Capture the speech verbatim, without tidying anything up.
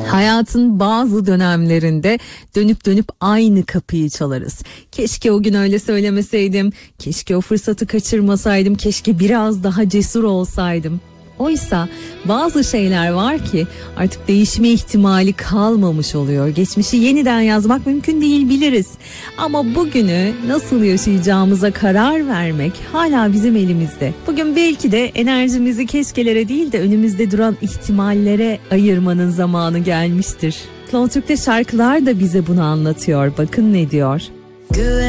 Hayatın bazı dönemlerinde dönüp dönüp aynı kapıyı çalarız. Keşke o gün öyle söylemeseydim, keşke o fırsatı kaçırmasaydım, keşke biraz daha cesur olsaydım. Oysa bazı şeyler var ki artık değişme ihtimali kalmamış oluyor. Geçmişi yeniden yazmak mümkün değil, biliriz. Ama bugünü nasıl yaşayacağımıza karar vermek hala bizim elimizde. Bugün belki de enerjimizi keşkelere değil de önümüzde duran ihtimallere ayırmanın zamanı gelmiştir. Flow Türk'te şarkılar da bize bunu anlatıyor. Bakın ne diyor?